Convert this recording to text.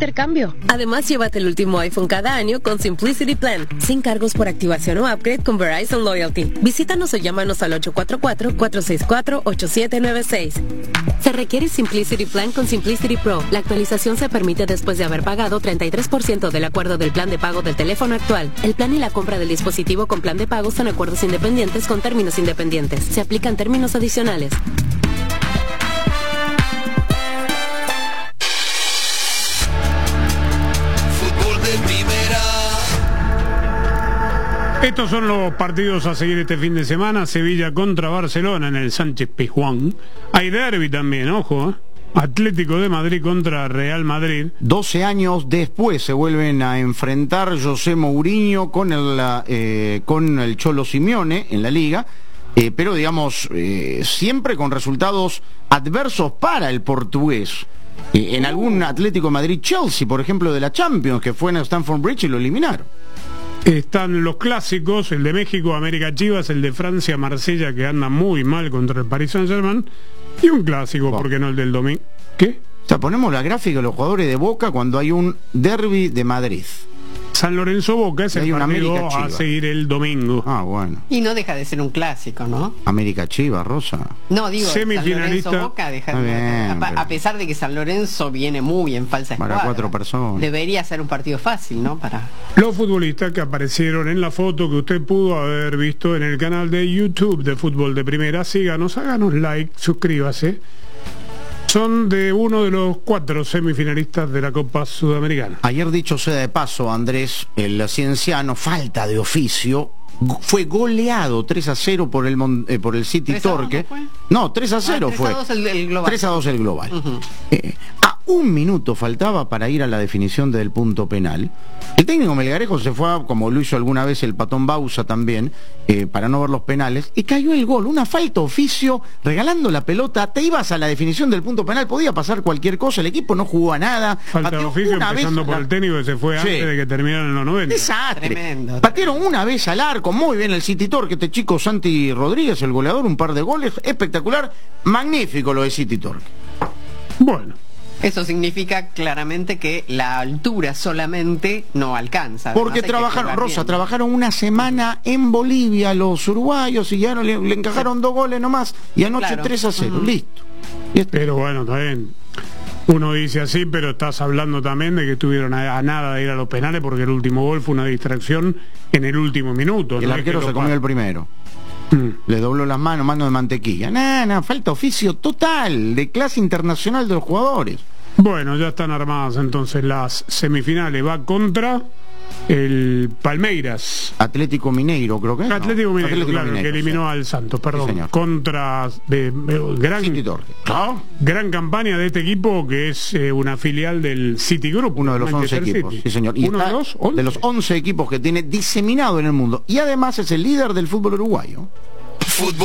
intercambio. Además, llévate el último iPhone cada año con Simplicity Plan, sin cargos por activación o upgrade con Verizon Loyalty. Visítanos o llámanos al 844-464-8796. Se requiere Simplicity Plan con Simplicity Pro. La actualización se permite después de haber pagado 33% del acuerdo del plan de pago del teléfono actual. El plan y la compra del dispositivo con plan de pago son acuerdos independientes con términos independientes. Se aplican términos adicionales. Estos son los partidos a seguir este fin de semana. Sevilla contra Barcelona en el Sánchez Pizjuán. Hay derbi también, ojo, Atlético de Madrid contra Real Madrid. 12 años después se vuelven a enfrentar José Mourinho con el Cholo Simeone en la Liga, pero digamos, siempre con resultados adversos para el portugués. En algún Atlético de Madrid-Chelsea, por ejemplo, de la Champions, que fue en Stamford Bridge y lo eliminaron. Están los clásicos, el de México, América Chivas, el de Francia, Marsella, que anda muy mal contra el Paris Saint-Germain, y un clásico, ¿por qué no el del domingo? ¿Qué? O sea, ponemos la gráfica de los jugadores de Boca cuando hay un derbi de Madrid. San Lorenzo Boca es el partido a seguir el domingo. Ah, bueno. Y no deja de ser un clásico, ¿no? América Chivas, Rosa. No, digo, semifinalista. San Lorenzo Boca deja a pesar de que San Lorenzo viene muy en falsa escuadra. Para 4 personas. Debería ser un partido fácil, ¿no? Para los futbolistas que aparecieron en la foto que usted pudo haber visto en el canal de YouTube de Fútbol de Primera. Síganos, háganos like, suscríbase. Son de uno de los 4 semifinalistas de la Copa Sudamericana. Ayer, dicho sea de paso, Andrés, el cienciano, falta de oficio, fue goleado 3-0 por el City Torque. No, 3-0 fue. 3-2 el global. 3-2 el global. A 1 minuto faltaba para ir a la definición del punto penal. El técnico Melgarejo se fue, como lo hizo alguna vez el Patón Bausa también, para no ver los penales, y cayó el gol. Una falta oficio, regalando la pelota. Te ibas a la definición del punto penal, podía pasar cualquier cosa, el equipo no jugó a nada. Falta de oficio, empezando por el técnico que se fue antes de que terminaran los 90. Desastre. Tremendo. Patearon una vez al arco, muy bien el City Torque, este chico Santi Rodríguez, el goleador, un par de goles, espectacular, magnífico lo de City Torque. Bueno. Eso significa claramente que la altura solamente no alcanza. Porque trabajaron, Rosa, trabajaron una semana en Bolivia los uruguayos y ya le encajaron 2 goles nomás y anoche 3-0, listo. Pero bueno, está bien. Uno dice así, pero estás hablando también de que estuvieron a nada de ir a los penales porque el último gol fue una distracción en el último minuto. El arquero se comió el primero. Le dobló las manos, mano de mantequilla. Nada, falta oficio total, de clase internacional de los jugadores. Bueno, ya están armadas entonces las semifinales. Va contra el Palmeiras. Atlético Mineiro, creo que es. Atlético Mineiro, Atlético claro, Mineiro, que eliminó al Santos, perdón. Sí, contra gran campaña de este equipo, que es una filial del City Group. Uno de los 11 equipos, sí señor. Y uno de los 11 equipos que tiene diseminado en el mundo. Y además es el líder del fútbol uruguayo.